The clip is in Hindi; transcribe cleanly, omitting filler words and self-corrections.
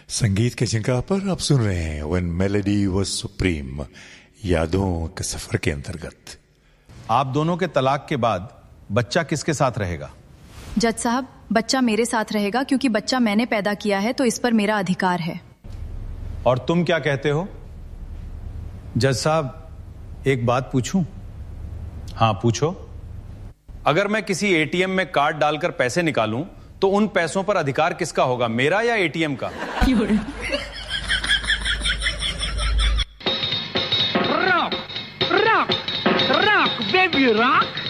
संगीत के जगह पर आप सुन रहे हैं व्हेन मेलोडी वाज सुप्रीम, यादों के सफर के अंतर्गत। आप दोनों के तलाक के बाद बच्चा किसके साथ रहेगा? जज साहब, बच्चा मेरे साथ रहेगा क्योंकि बच्चा मैंने पैदा किया है, तो इस पर मेरा अधिकार है। और तुम क्या कहते हो? जज साहब, एक बात पूछूं? हाँ, पूछो। अगर मैं किसी एटीएम में कार्ड डालकर पैसे निकालूं तो उन पैसों पर अधिकार किसका होगा, मेरा या एटीएम का? Rock, rock, rock, baby rock.